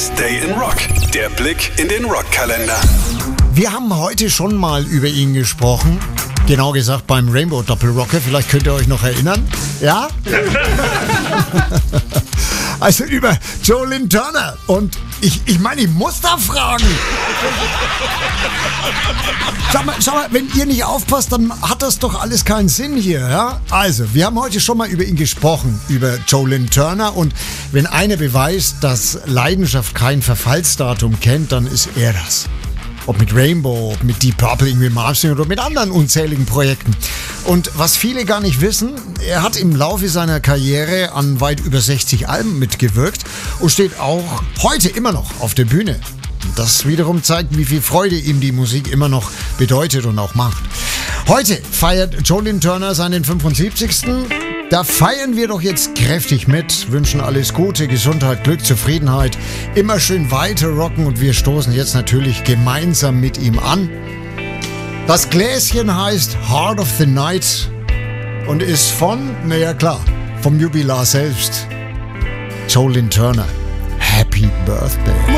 This Day in Rock. Der Blick in den Rockkalender. Wir haben heute schon mal über ihn gesprochen. Genau gesagt beim Rainbow Doppelrocker. Vielleicht könnt ihr euch noch erinnern. Ja? Also über Joe Lynn Turner. Und ich meine, ich muss da fragen. Sag mal, wenn ihr nicht aufpasst, dann hat das doch alles keinen Sinn hier. Ja? Also, wir haben heute schon mal über ihn gesprochen, über Joe Lynn Turner. Und wenn einer beweist, dass Leidenschaft kein Verfallsdatum kennt, dann ist er das. Ob mit Rainbow, ob mit Deep Purple, irgendwie Marching oder mit anderen unzähligen Projekten. Und was viele gar nicht wissen, er hat im Laufe seiner Karriere an weit über 60 Alben mitgewirkt und steht auch heute immer noch auf der Bühne. Das wiederum zeigt, wie viel Freude ihm die Musik immer noch bedeutet und auch macht. Heute feiert Joe Lynn Turner seinen 75. Da feiern wir doch jetzt kräftig mit, wünschen alles Gute, Gesundheit, Glück, Zufriedenheit, immer schön weiter rocken und wir stoßen jetzt natürlich gemeinsam mit ihm an. Das Gläschen heißt Heart of the Night und ist von, naja klar, vom Jubilar selbst, Joe Lynn Turner. Happy Birthday.